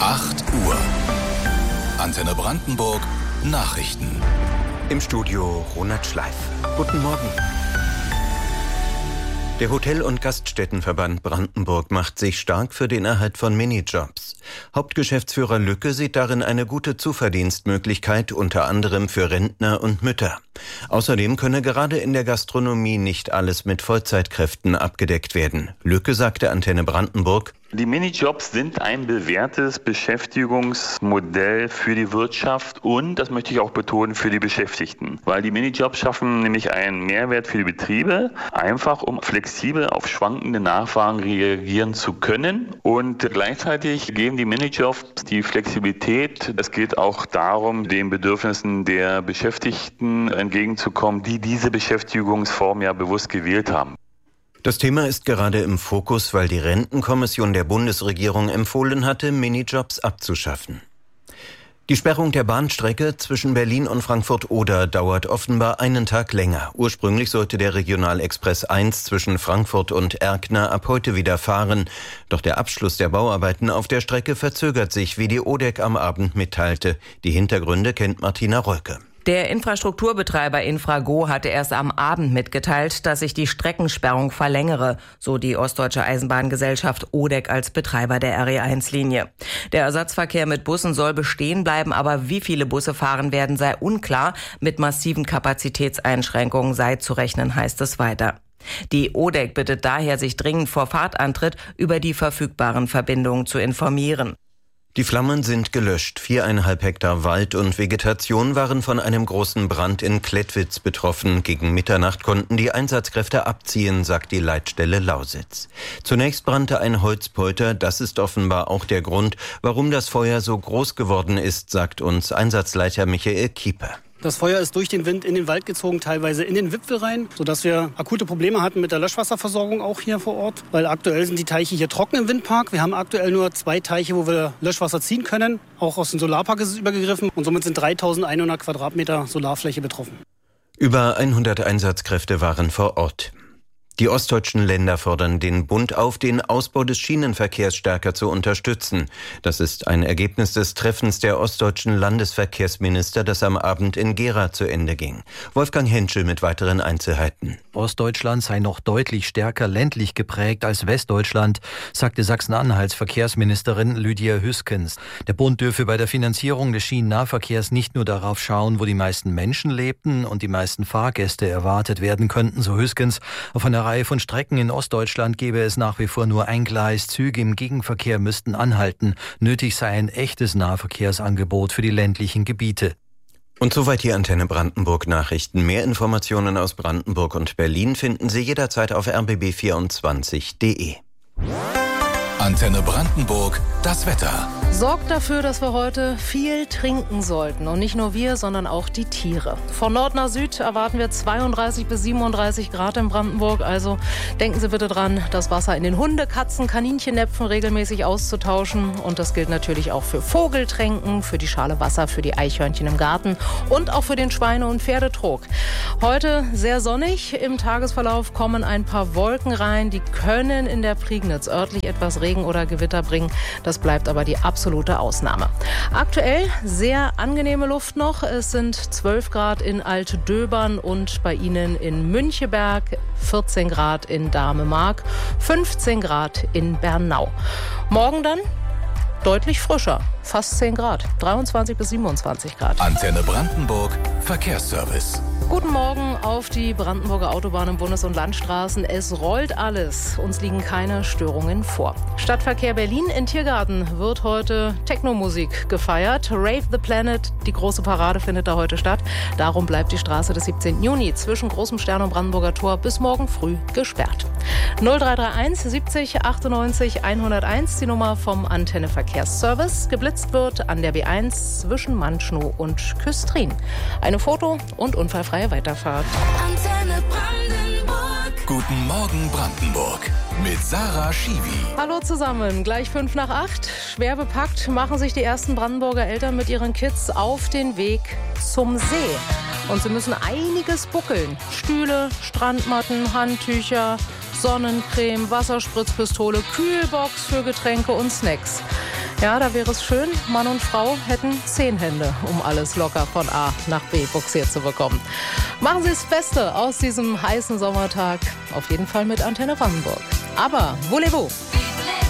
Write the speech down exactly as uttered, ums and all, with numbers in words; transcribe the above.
acht Uhr. Antenne Brandenburg Nachrichten. Im Studio Ronald Schleif. Guten Morgen. Der Hotel- und Gaststättenverband Brandenburg macht sich stark für den Erhalt von Minijobs. Hauptgeschäftsführer Lücke sieht darin eine gute Zuverdienstmöglichkeit, unter anderem für Rentner und Mütter. Außerdem könne gerade in der Gastronomie nicht alles mit Vollzeitkräften abgedeckt werden. Lücke sagte Antenne Brandenburg: Die Minijobs sind ein bewährtes Beschäftigungsmodell für die Wirtschaft und, das möchte ich auch betonen, für die Beschäftigten. Weil die Minijobs schaffen nämlich einen Mehrwert für die Betriebe, einfach um flexibel auf schwankende Nachfragen reagieren zu können. Und gleichzeitig geben die Minijobs die Flexibilität. Es geht auch darum, den Bedürfnissen der Beschäftigten entgegenzukommen, die diese Beschäftigungsform ja bewusst gewählt haben. Das Thema ist gerade im Fokus, weil die Rentenkommission der Bundesregierung empfohlen hatte, Minijobs abzuschaffen. Die Sperrung der Bahnstrecke zwischen Berlin und Frankfurt-Oder dauert offenbar einen Tag länger. Ursprünglich sollte der Regionalexpress eins zwischen Frankfurt und Erkner ab heute wieder fahren. Doch der Abschluss der Bauarbeiten auf der Strecke verzögert sich, wie die O D E C am Abend mitteilte. Die Hintergründe kennt Martina Rolke. Der Infrastrukturbetreiber Infrago hatte erst am Abend mitgeteilt, dass sich die Streckensperrung verlängere, so die Ostdeutsche Eisenbahngesellschaft O D E C als Betreiber der R E eins Linie. Der Ersatzverkehr mit Bussen soll bestehen bleiben, aber wie viele Busse fahren werden, sei unklar. Mit massiven Kapazitätseinschränkungen sei zu rechnen, heißt es weiter. Die O D E C bittet daher, sich dringend vor Fahrtantritt über die verfügbaren Verbindungen zu informieren. Die Flammen sind gelöscht. Viereinhalb Hektar Wald und Vegetation waren von einem großen Brand in Klettwitz betroffen. Gegen Mitternacht konnten die Einsatzkräfte abziehen, sagt die Leitstelle Lausitz. Zunächst brannte ein Holzpolter. Das ist offenbar auch der Grund, warum das Feuer so groß geworden ist, sagt uns Einsatzleiter Michael Kieper. Das Feuer ist durch den Wind in den Wald gezogen, teilweise in den Wipfel rein, sodass wir akute Probleme hatten mit der Löschwasserversorgung auch hier vor Ort. Weil aktuell sind die Teiche hier trocken im Windpark. Wir haben aktuell nur zwei Teiche, wo wir Löschwasser ziehen können. Auch aus dem Solarpark ist es übergegriffen und somit sind dreitausendeinhundert Quadratmeter Solarfläche betroffen. Über hundert Einsatzkräfte waren vor Ort. Die ostdeutschen Länder fordern den Bund auf, den Ausbau des Schienenverkehrs stärker zu unterstützen. Das ist ein Ergebnis des Treffens der ostdeutschen Landesverkehrsminister, das am Abend in Gera zu Ende ging. Wolfgang Henschel mit weiteren Einzelheiten. Ostdeutschland sei noch deutlich stärker ländlich geprägt als Westdeutschland, sagte Sachsen-Anhalts Verkehrsministerin Lydia Hüskens. Der Bund dürfe bei der Finanzierung des Schienennahverkehrs nicht nur darauf schauen, wo die meisten Menschen lebten und die meisten Fahrgäste erwartet werden könnten, so Hüskens. Auf einer Reihe von Strecken in Ostdeutschland gäbe es nach wie vor nur ein Gleis. Züge im Gegenverkehr müssten anhalten. Nötig sei ein echtes Nahverkehrsangebot für die ländlichen Gebiete. Und soweit die Antenne Brandenburg Nachrichten. Mehr Informationen aus Brandenburg und Berlin finden Sie jederzeit auf r b b vierundzwanzig punkt d e. Antenne Brandenburg, das Wetter. Sorgt dafür, dass wir heute viel trinken sollten. Und nicht nur wir, sondern auch die Tiere. Von Nord nach Süd erwarten wir zweiunddreißig bis siebenunddreißig Grad in Brandenburg. Also denken Sie bitte dran, das Wasser in den Hunde-, Katzen-, Kaninchennäpfen regelmäßig auszutauschen. Und das gilt natürlich auch für Vogeltränken, für die Schale Wasser, für die Eichhörnchen im Garten und auch für den Schweine- und Pferdetrog. Heute sehr sonnig. Im Tagesverlauf kommen ein paar Wolken rein. Die können in der Prignitz örtlich etwas Regen oder Gewitter bringen. Das bleibt aber die absolute Ausnahme. Aktuell sehr angenehme Luft noch. Es sind zwölf Grad in Altdöbern und bei Ihnen in Müncheberg, vierzehn Grad in Dahme-Mark, fünfzehn Grad in Bernau. Morgen dann deutlich frischer, fast zehn Grad, dreiundzwanzig bis siebenundzwanzig Grad. Antenne Brandenburg, Verkehrsservice. Guten Morgen auf die Brandenburger Autobahnen, Bundes- und Landstraßen. Es rollt alles. Uns liegen keine Störungen vor. Stadtverkehr Berlin in Tiergarten wird heute Technomusik gefeiert. Rave the Planet, die große Parade findet da heute statt. Darum bleibt die Straße des siebzehnten Juni zwischen Großem Stern und Brandenburger Tor bis morgen früh gesperrt. null drei drei eins siebzig achtundneunzig hunderteins, die Nummer vom Antenne Verkehrsservice. Geblitzt wird an der B eins zwischen Manschnow und Küstrin. Eine Foto- und unfallfreie Weiterfahrt. Antenne Brandenburg. Guten Morgen Brandenburg mit Sarah Schiwi. Hallo zusammen, gleich fünf nach acht. Schwer bepackt machen sich die ersten Brandenburger Eltern mit ihren Kids auf den Weg zum See. Und sie müssen einiges buckeln. Stühle, Strandmatten, Handtücher, Sonnencreme, Wasserspritzpistole, Kühlbox für Getränke und Snacks. Ja, da wäre es schön, Mann und Frau hätten zehn Hände, um alles locker von A nach B buxiert zu bekommen. Machen Sie das Beste aus diesem heißen Sommertag, auf jeden Fall mit Antenne Brandenburg. Aber voulez-vous?